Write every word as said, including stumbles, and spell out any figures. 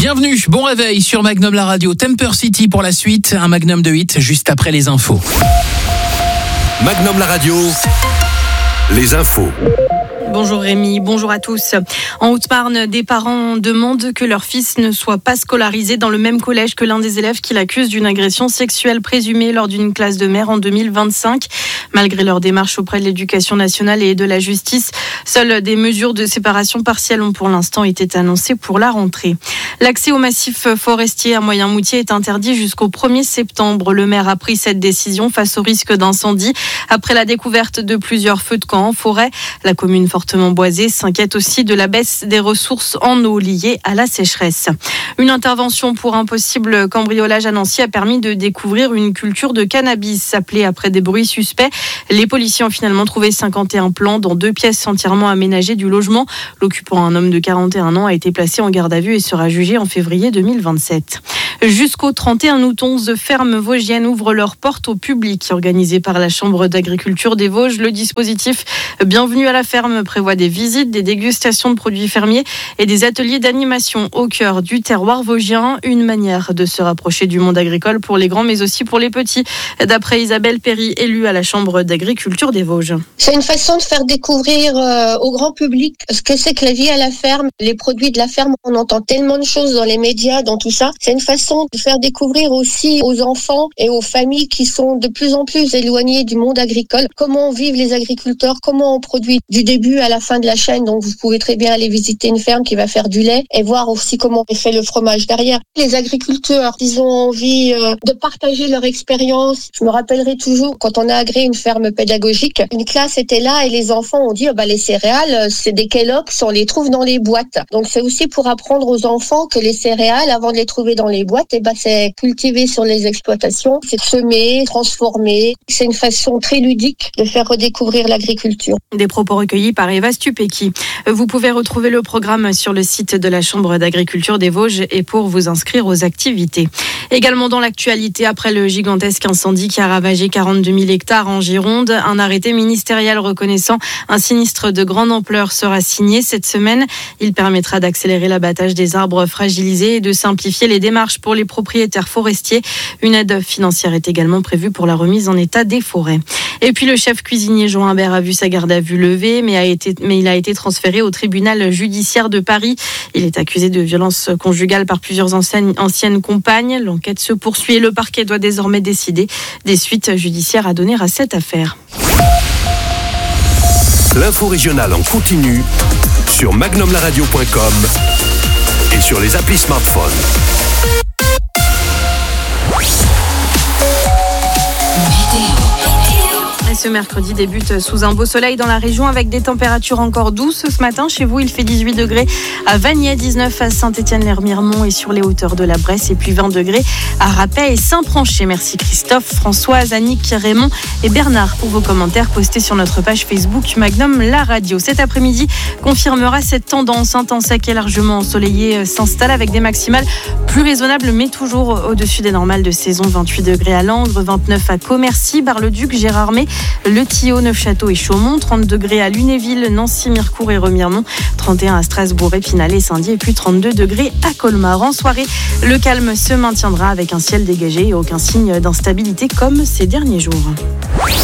Bienvenue, bon réveil sur Magnum la radio. Temper City pour la suite, un Magnum de hit juste après les infos. Magnum la radio, les infos. Bonjour Rémi, bonjour à tous. En Haute-Marne, des parents demandent que leur fils ne soit pas scolarisé dans le même collège que l'un des élèves qui l'accuse d'une agression sexuelle présumée lors d'une classe de mer en deux mille vingt-cinq. Malgré leur démarche auprès de l'Éducation nationale et de la justice, seules des mesures de séparation partielle ont pour l'instant été annoncées pour la rentrée. L'accès au massif forestier à Moyen-Moutier est interdit jusqu'au premier septembre. Le maire a pris cette décision face au risque d'incendie après la découverte de plusieurs feux de camp en forêt. La commune fortement boisée s'inquiète aussi de la baisse des ressources en eau liées à la sécheresse. Une intervention pour un possible cambriolage à Nancy a permis de découvrir une culture de cannabis appelée après des bruits suspects. Les policiers ont finalement trouvé cinquante et un plants dans deux pièces entièrement aménagées du logement. L'occupant, un homme de quarante et un ans, a été placé en garde à vue et sera jugé en février deux mille vingt-sept. Jusqu'au trente et un août, onze fermes vosgiennes ouvrent leurs portes au public. Organisé par la Chambre d'agriculture des Vosges, le dispositif Bienvenue à la ferme prévoit des visites, des dégustations de produits fermiers et des ateliers d'animation au cœur du terroir vosgien. Une manière de se rapprocher du monde agricole pour les grands mais aussi pour les petits, d'après Isabelle Perry, élue à la Chambre d'agriculture des Vosges. C'est une façon de faire découvrir euh, au grand public ce que c'est que la vie à la ferme, les produits de la ferme. On entend tellement de choses dans les médias, dans tout ça. C'est une façon de faire découvrir aussi aux enfants et aux familles qui sont de plus en plus éloignées du monde agricole comment vivent les agriculteurs, comment on produit du début à la fin de la chaîne. Donc vous pouvez très bien aller visiter une ferme qui va faire du lait et voir aussi comment est fait le fromage derrière. Les agriculteurs, ils ont envie euh, de partager leur expérience. Je me rappellerai toujours quand on a agréé une ferme pédagogique, une classe était là et les enfants ont dit oh bah les céréales, c'est des Kellogg's, on les trouve dans les boîtes. Donc c'est aussi pour apprendre aux enfants que les céréales, avant de les trouver dans les boîtes, et bah c'est cultiver sur les exploitations, c'est semer, transformer. C'est une façon très ludique de faire redécouvrir l'agriculture. Des propos recueillis par Eva Stupecki. Vous pouvez retrouver le programme sur le site de la Chambre d'agriculture des Vosges et pour vous inscrire aux activités. Également dans l'actualité, après le gigantesque incendie qui a ravagé quarante-deux mille hectares en Gironde, un arrêté ministériel reconnaissant un sinistre de grande ampleur sera signé cette semaine. Il permettra d'accélérer l'abattage des arbres fragilisés et de simplifier les démarches pour les propriétaires forestiers. Une aide financière est également prévue pour la remise en état des forêts. Et puis le chef cuisinier Jean Imbert a vu sa garde à vue levée, mais, a été, mais il a été transféré au tribunal judiciaire de Paris. Il est accusé de violence conjugale par plusieurs anciennes, anciennes compagnes. L'enquête se poursuit et le parquet doit désormais décider des suites judiciaires à donner à cette affaire. L'info régionale en continu sur magnum la radio point com et sur les applis smartphone. Ce mercredi débute sous un beau soleil dans la région avec des températures encore douces ce matin. Chez vous, il fait dix-huit degrés à Vagney, dix-neuf à Saint-Étienne-lès-Remiremont et sur les hauteurs de la Bresse et puis vingt degrés à Rapet et Saint-Pranchet. Merci Christophe, Françoise, Annick, Raymond et Bernard pour vos commentaires postés sur notre page Facebook Magnum la radio. Cet après-midi confirmera cette tendance. Un temps sec et largement ensoleillé s'installe avec des maximales plus raisonnables mais toujours au-dessus des normales de saison. vingt-huit degrés à Langres, vingt-neuf à Commercy, Bar-le-Duc, Gérardmer, Le Thillot, Neufchâteau et Chaumont, trente degrés à Lunéville, Nancy, Mirecourt et Remiremont, trente et un à Strasbourg, Épinal et Saint-Dié et puis trente-deux degrés à Colmar. En soirée, le calme se maintiendra avec un ciel dégagé et aucun signe d'instabilité comme ces derniers jours.